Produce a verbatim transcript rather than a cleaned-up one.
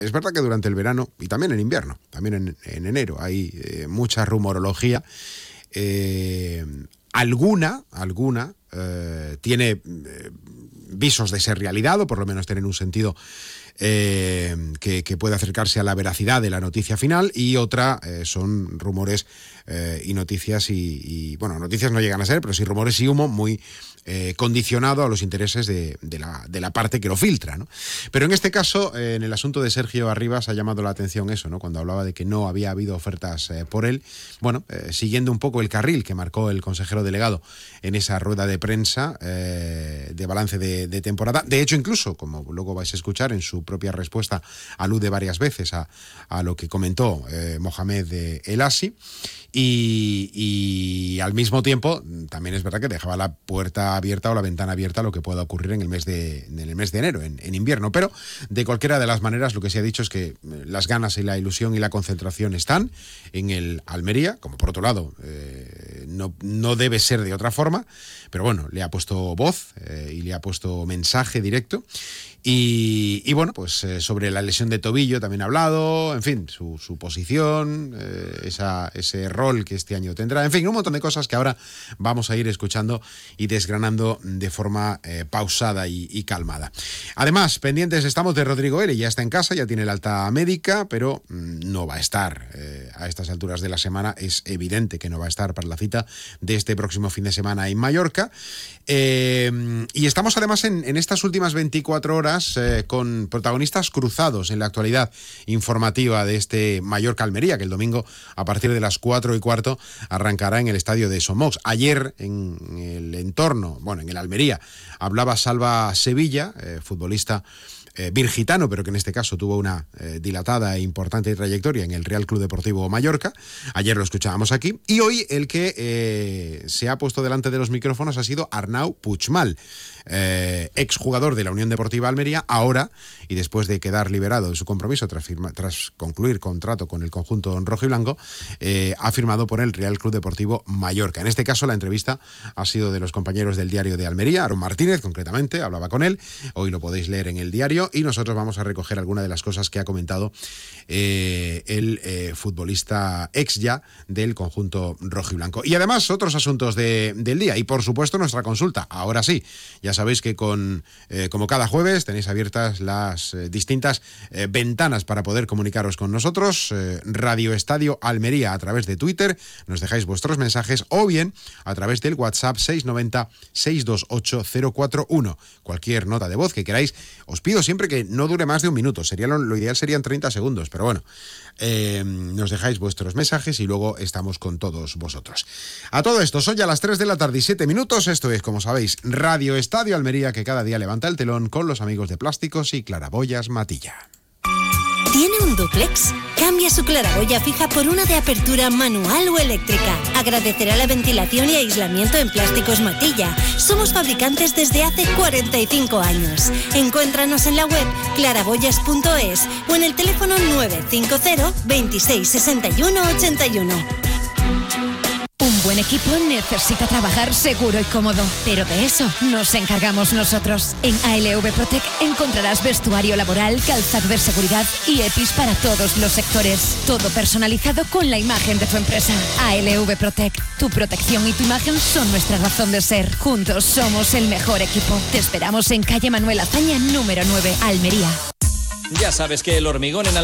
Es verdad que durante el verano y también en invierno, también en, en enero, hay eh, mucha rumorología. Eh, alguna, alguna eh, tiene eh, visos de ser realidad, o por lo menos tener un sentido eh, que, que puede acercarse a la veracidad de la noticia final, y otra eh, son rumores eh, y noticias y, y, bueno, noticias no llegan a ser, pero sí rumores y humo muy eh, condicionado a los intereses de, de, la, de la parte que lo filtra, ¿no? Pero en este caso, eh, en el asunto de Sergio Arribas, ha llamado la atención eso, ¿no? Cuando hablaba de que no había habido ofertas eh, por él, bueno, eh, siguiendo un poco el carril que marcó el consejero delegado en esa rueda de prensa eh, de balance de, de temporada. De hecho, incluso, como luego vais a escuchar, en su propia respuesta alude varias veces a, a lo que comentó eh, Mohamed eh, El Asi. Y, y al mismo tiempo también es verdad que dejaba la puerta abierta o la ventana abierta a lo que pueda ocurrir en el mes de, en el mes de enero, en, en invierno. Pero de cualquiera de las maneras, lo que se ha dicho es que las ganas y la ilusión y la concentración están en el Almería, como por otro lado eh, no, no debe ser de otra forma, pero bueno, le ha puesto voz eh, y le ha puesto mensaje directo. Y, y bueno, pues eh, sobre la lesión de tobillo también ha hablado, en fin, su, su posición, eh, esa, ese rol que este año tendrá, en fin, un montón de cosas que ahora vamos a ir escuchando y desgranando de forma eh, pausada y, y calmada. Además, pendientes estamos de Rodrigo L., ya está en casa, ya tiene el alta médica, pero mmm, no va a estar eh, a estas alturas de la semana. Es evidente que no va a estar para la cita de este próximo fin de semana en Mallorca. Eh, y estamos además en, en estas últimas veinticuatro horas Eh, con protagonistas cruzados en la actualidad informativa de este Mallorca-Almería, que el domingo a partir de las cuatro y cuarto arrancará en el estadio de Somox. Ayer en el entorno, bueno, en el Almería, hablaba Salva Sevilla, eh, futbolista Eh, virgitano, pero que en este caso tuvo una eh, dilatada e importante trayectoria en el Real Club Deportivo Mallorca. Ayer lo escuchábamos aquí, y hoy el que eh, se ha puesto delante de los micrófonos ha sido Arnau Puigmal, eh, exjugador de la Unión Deportiva Almería, ahora, y después de quedar liberado de su compromiso tras, firma, tras concluir contrato con el conjunto rojo y blanco, eh, ha firmado por el Real Club Deportivo Mallorca. En este caso la entrevista ha sido de los compañeros del Diario de Almería, Aaron Martínez concretamente, hablaba con él, hoy lo podéis leer en el diario, y nosotros vamos a recoger algunas de las cosas que ha comentado eh, el eh, futbolista ex ya del conjunto rojo y blanco. Y además otros asuntos de, del día, y por supuesto nuestra consulta. Ahora sí, ya sabéis que con eh, como cada jueves tenéis abiertas las eh, distintas eh, ventanas para poder comunicaros con nosotros. eh, Radio Estadio Almería a través de Twitter, nos dejáis vuestros mensajes, o bien a través del WhatsApp seis nueve cero, seis dos ocho, cero cuatro uno. Cualquier nota de voz que queráis, os pido siempre que no dure más de un minuto, sería lo, lo ideal serían treinta segundos, pero bueno, eh, nos dejáis vuestros mensajes y luego estamos con todos vosotros. A todo esto, son ya las tres de la tarde y siete minutos, esto es, como sabéis, Radio Estadio Almería, que cada día levanta el telón con los amigos de Plásticos y Claraboyas Matilla. ¿Tiene un dúplex? Cambia su claraboya fija por una de apertura manual o eléctrica. Agradecerá la ventilación y aislamiento en Plásticos Matilla. Somos fabricantes desde hace cuarenta y cinco años. Encuéntranos en la web claraboyas punto es o en el teléfono nueve cinco cero, veintiséis, sesenta y uno, ochenta y uno. Un buen equipo necesita trabajar seguro y cómodo, pero de eso nos encargamos nosotros. En A L V Protec encontrarás vestuario laboral, calzado de seguridad y EPIs para todos los sectores. Todo personalizado con la imagen de tu empresa. A L V Protec, tu protección y tu imagen son nuestra razón de ser. Juntos somos el mejor equipo. Te esperamos en calle Manuel Azaña número nueve, Almería. Ya sabes que el hormigón en